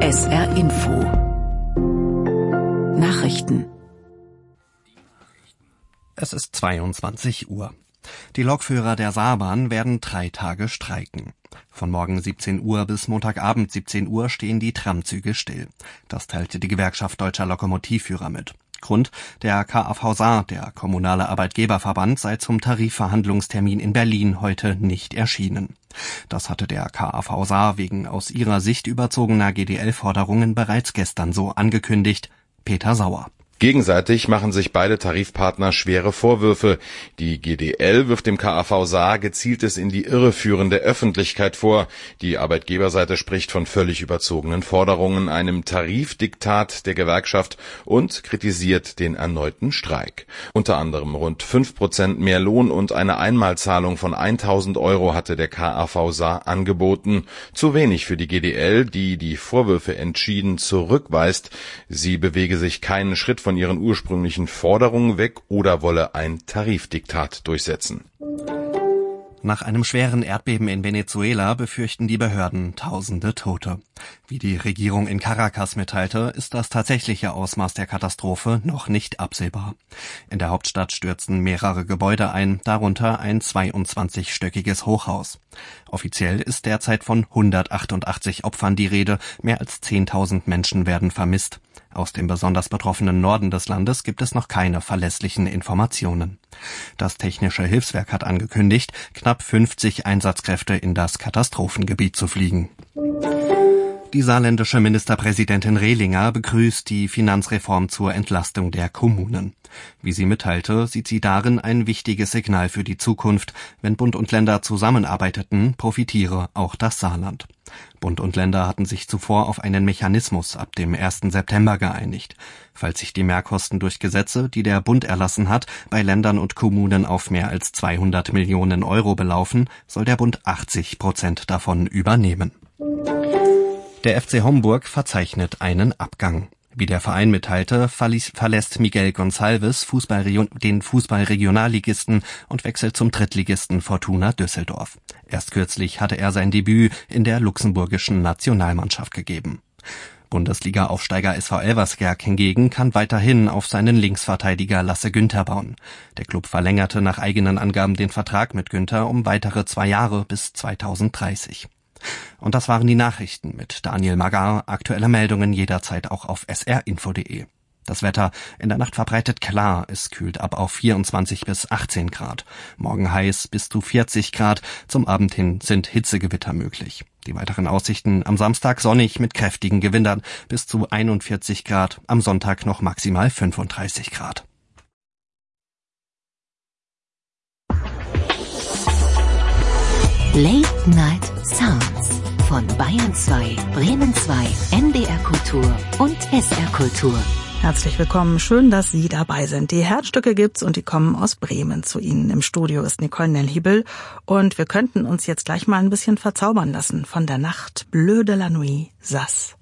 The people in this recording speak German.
SR Info Nachrichten. Es ist 22 Uhr. Die Lokführer der Saarbahn werden 3 Tage streiken. Von morgen 17 Uhr bis Montagabend 17 Uhr stehen die Tramzüge still. Das teilte die Gewerkschaft Deutscher Lokomotivführer mit. Grund: der KAV Saar, der kommunale Arbeitgeberverband, sei zum Tarifverhandlungstermin in Berlin heute nicht erschienen. Das hatte der KAV Saar wegen aus ihrer Sicht überzogener GDL-Forderungen bereits gestern so angekündigt. Peter Sauer. Gegenseitig machen sich beide Tarifpartner schwere Vorwürfe. Die GDL wirft dem KAV Saar gezieltes in die Irre führen der Öffentlichkeit vor. Die Arbeitgeberseite spricht von völlig überzogenen Forderungen, einem Tarifdiktat der Gewerkschaft und kritisiert den erneuten Streik. Unter anderem rund 5% mehr Lohn und eine Einmalzahlung von 1.000 € hatte der KAV Saar angeboten. Zu wenig für die GDL, die die Vorwürfe entschieden zurückweist. Sie bewege sich keinen Schritt von ihren ursprünglichen Forderungen weg oder wolle ein Tarifdiktat durchsetzen. Nach einem schweren Erdbeben in Venezuela befürchten die Behörden tausende Tote. Wie die Regierung in Caracas mitteilte, ist das tatsächliche Ausmaß der Katastrophe noch nicht absehbar. In der Hauptstadt stürzten mehrere Gebäude ein, darunter ein 22-stöckiges Hochhaus. Offiziell ist derzeit von 188 Opfern die Rede, mehr als 10.000 Menschen werden vermisst. Aus dem besonders betroffenen Norden des Landes gibt es noch keine verlässlichen Informationen. Das Technische Hilfswerk hat angekündigt, knapp 50 Einsatzkräfte in das Katastrophengebiet zu fliegen. Die saarländische Ministerpräsidentin Rehlinger begrüßt die Finanzreform zur Entlastung der Kommunen. Wie sie mitteilte, sieht sie darin ein wichtiges Signal für die Zukunft. Wenn Bund und Länder zusammenarbeiteten, profitiere auch das Saarland. Bund und Länder hatten sich zuvor auf einen Mechanismus ab dem 1. September geeinigt. Falls sich die Mehrkosten durch Gesetze, die der Bund erlassen hat, bei Ländern und Kommunen auf mehr als 200 Millionen € belaufen, soll der Bund 80% davon übernehmen. Der FC Homburg verzeichnet einen Abgang. Wie der Verein mitteilte, verlässt Miguel Gonçalves den Fußballregionalligisten und wechselt zum Drittligisten Fortuna Düsseldorf. Erst kürzlich hatte er sein Debüt in der luxemburgischen Nationalmannschaft gegeben. Bundesliga-Aufsteiger SV Elversberg hingegen kann weiterhin auf seinen Linksverteidiger Lasse Günther bauen. Der Klub verlängerte nach eigenen Angaben den Vertrag mit Günther um weitere 2 Jahre bis 2030. Und das waren die Nachrichten mit Daniel Magar. Aktuelle Meldungen jederzeit auch auf srinfo.de. Das Wetter: in der Nacht verbreitet klar, es kühlt ab auf 24 bis 18 Grad. Morgen heiß bis zu 40 Grad, zum Abend hin sind Hitzegewitter möglich. Die weiteren Aussichten: am Samstag sonnig mit kräftigen Gewittern bis zu 41 Grad, am Sonntag noch maximal 35 Grad. Late Night Sounds von Bayern 2, Bremen 2, NDR Kultur und SR Kultur. Herzlich willkommen, schön, dass Sie dabei sind. Die Herzstücke gibt's und die kommen aus Bremen zu Ihnen. Im Studio ist Nicole Nellhiebel und wir könnten uns jetzt gleich mal ein bisschen verzaubern lassen von der Nacht Bleu de la Nuit Sass.